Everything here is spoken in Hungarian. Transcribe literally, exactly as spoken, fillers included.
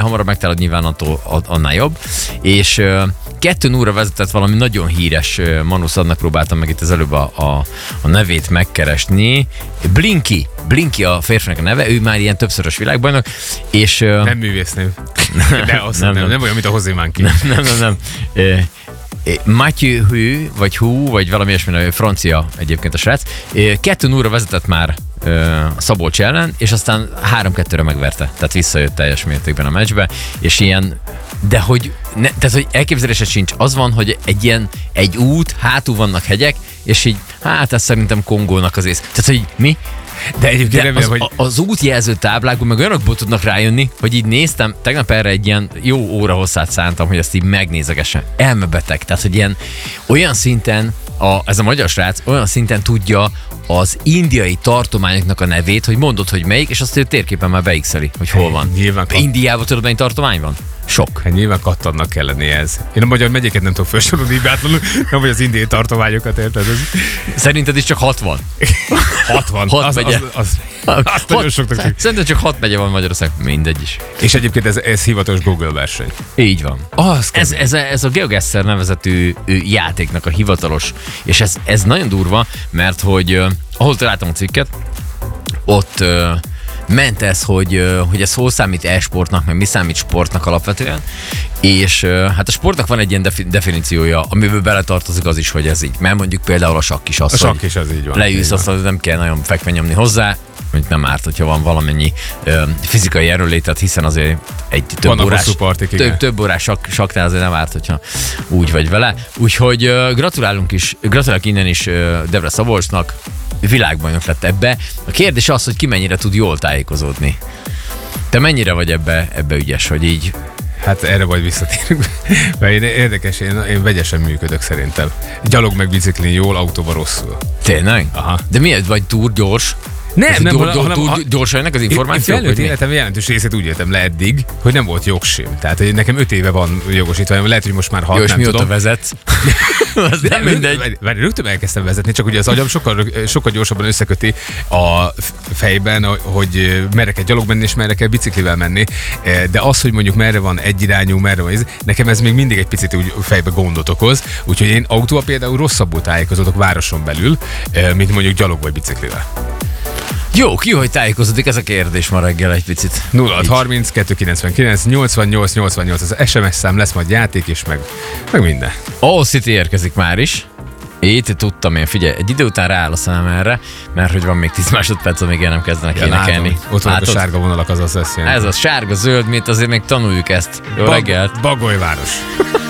hamarabb megtalálod, nyilván attól, annál jobb. És kettő nulla vezetett valami nagyon híres Manusz, annak próbáltam meg itt az előbb a, a, a nevét megkeresni. Blinky. Blinky a férfinek a neve, ő már ilyen többszörös világbajnok, és... Nem művésznév. De azt nem, nem, nem, nem olyan, mint a José Manki. Nem, nem, nem. nem. Mathieu Hu, vagy Hu, vagy valami ilyesmi, francia egyébként a srác. Kettő nulla vezetett már Szabolcs ellen, és aztán három kettőre megverte. Tehát visszajött teljes mértékben a meccsbe, és ilyen, de hogy, ne, tehát, hogy elképzelése sincs. Az van, hogy egy ilyen, egy út, hátul vannak hegyek, és így, hát ez szerintem Kongónak az ész. Tehát, hogy mi? De egyébként remélem, az, hogy... az útjelző táblákon meg olyanokból tudnak rájönni, hogy így néztem, tegnap erre egy ilyen jó óra hosszát szántam, hogy ezt így megnézegessem. Elmebeteg, tehát hogy ilyen olyan szinten, a, ez a magyar srác olyan szinten tudja az indiai tartományoknak a nevét, hogy mondod, hogy melyik, és azt ő térképen már beixeli, hogy hol van. Nyilván kat... Indiában tudod, mennyi tartomány van? Sok. Hát nyilván kattannak kell lenni ez. Én a magyar megyéket nem tudok felsorolni hibátlanul, nem vagy az indiai tartományokat, érted? Ez... Szerinted is csak hatvan? hatvan. hat az, megye. Az, az, az, az nagyon soknak. Szerintem csak hat megye van Magyarország, mindegy is. És egyébként ez, ez hivatalos Google verseny. Így van. Az ez, ez, a, ez a GeoGuessr nevezetű játéknak a hivatalos, és ez, ez nagyon durva, mert hogy uh, ahol találtam a cikket, ott uh, ment ez, hogy, uh, hogy ez hol számít e-sportnak, meg mi számít sportnak alapvetően, és uh, hát a sportnak van egy ilyen defi- definíciója, amiből beletartozik az is, hogy ez így. Mert mondjuk például a sakk is az, a sakk is az így van. Leülsz, azt nem kell nagyon fekve nyomni hozzá, mondjuk nem árt, hogyha van valamennyi ö, fizikai erőlétet, hiszen azért egy több Vannak órás, partik, több, több órás sak, saktál azért nem árt, hogyha úgy vagy vele. Úgyhogy ö, gratulálunk is, gratulálok innen is ö, Devre Szabolcsnak, világbajnok lett ebbe. A kérdés az, hogy ki mennyire tud jól tájékozódni. Te mennyire vagy ebbe, ebbe ügyes, hogy így... Hát erre majd visszatérünk. Mert én érdekes, én, én vegyesen működök szerintem. Gyalog meg biciklin jól, autóba rosszul. Tényleg? Aha. De miért vagy túl gyors? Nem, nem, gyors, hanem, túl, hanem gyorsan jönnek az információk? Én felnőtt életem jelentős részét úgy éltem le eddig, hogy nem volt jogsim. Tehát hogy nekem öt éve van jogosítvány, lehet, hogy most már hat, jó, és nem mióta tudom. vezetsz? Az nem mindegy. Várj, rögtön elkezdtem vezetni, csak ugye az agyam sokkal, sokkal gyorsabban összeköti a fejben, hogy merre kell gyalog menni, és merre kell biciklivel menni. De az, hogy mondjuk merre van egyirányú, merre van, nekem ez még mindig egy picit úgy fejbe gondot okoz. Úgyhogy én autóval például rosszabbul tájékozódok városon belül, mint mondjuk gyalog vagy biciklivel. Jó, ki hogy tájékozódik, ez a kérdés ma reggel egy picit. nulla hat harminc kettő kilencvenkilenc nyolcvannyolc nyolcvannyolc az es em es szám, lesz majd játék is, meg, meg minden. All City érkezik már is. Itt tudtam én, figyelj, egy idő után rááll a szemem erre, mert hogy van még tíz másodperc, amíg el nem kezdenek ja, énekelni. Ott vannak a sárga vonalak, az az lesz jelenti. Ez az sárga-zöld, mint azért még tanuljuk ezt. Jó Bag- reggelt. Bagolyváros.